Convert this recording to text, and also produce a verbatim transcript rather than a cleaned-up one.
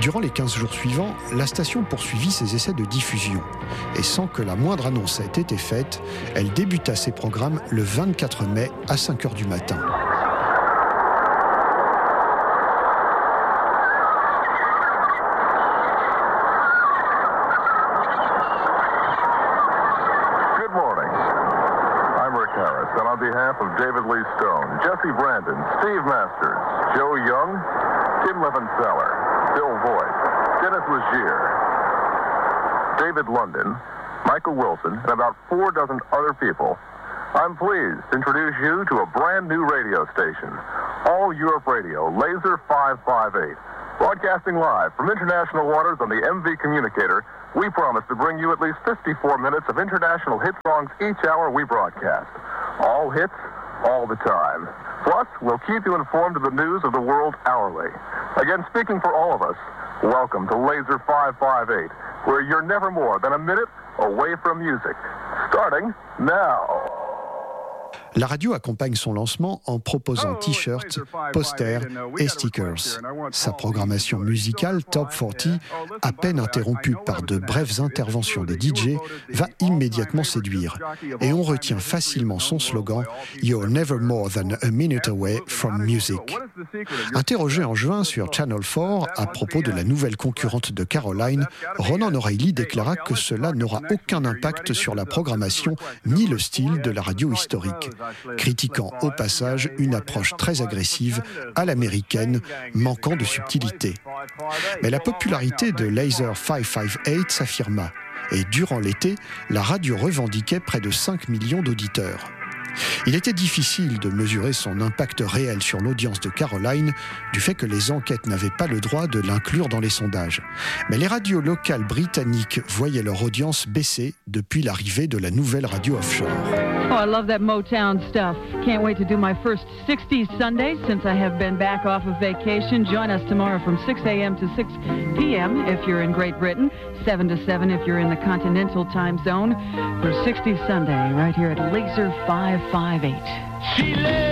Durant les quinze jours suivants, la station poursuivit ses essais de diffusion. Et sans que la moindre annonce ait été faite, elle débuta ses programmes le vingt-quatre mai à cinq heures du matin. And on behalf of David Lee Stone, Jesse Brandon, Steve Masters, Joe Young, Tim Levenseller, Bill Voigt, Dennis Legier, David London, Michael Wilson, and about four dozen other people, I'm pleased to introduce you to a brand new radio station, All Europe Radio, Laser five five eight. Broadcasting live from international waters on the M V Communicator, we promise to bring you at least fifty-four minutes of international hit songs each hour we broadcast. All hits, all the time. Plus, we'll keep you informed of the news of the world hourly. Again, speaking for all of us, welcome to Laser five five eight, where you're never more than a minute away from music. Starting now. La radio accompagne son lancement en proposant t-shirts, posters et stickers. Sa programmation musicale Top quarante, à peine interrompue par de brèves interventions des D J, va immédiatement séduire. Et on retient facilement son slogan « You're never more than a minute away from music ». Interrogé en juin sur Channel quatre à propos de la nouvelle concurrente de Caroline, Ronan O'Reilly déclara que cela n'aura aucun impact sur la programmation ni le style de la radio historique, critiquant au passage une approche très agressive à l'américaine, manquant de subtilité. Mais la popularité de Laser cinq cent cinquante-huit s'affirma, et durant l'été, la radio revendiquait près de cinq millions d'auditeurs. Il était difficile de mesurer son impact réel sur l'audience de Caroline, du fait que les enquêtes n'avaient pas le droit de l'inclure dans les sondages. Mais les radios locales britanniques voyaient leur audience baisser depuis l'arrivée de la nouvelle radio offshore. Oh, I love that Motown stuff. Can't wait to do my first sixties Sunday since I have been back off of vacation. Join us tomorrow from six a.m. to six p.m. if you're in Great Britain, seven to seven if you're in the continental time zone, for sixties Sunday right here at Laser five five eight. She lives.